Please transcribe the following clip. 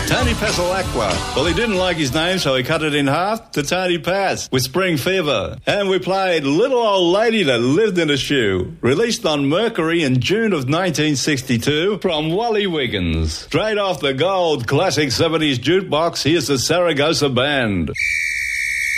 Tony Passalacqua. Well, he didn't like his name, so he cut it in half to Tony Pass with Spring Fever. And we played Little Old Lady That Lived in a Shoe, released on Mercury in June of 1962 from Wally Wiggins. Straight off the gold classic 70s jukebox, here's the Saragossa Band.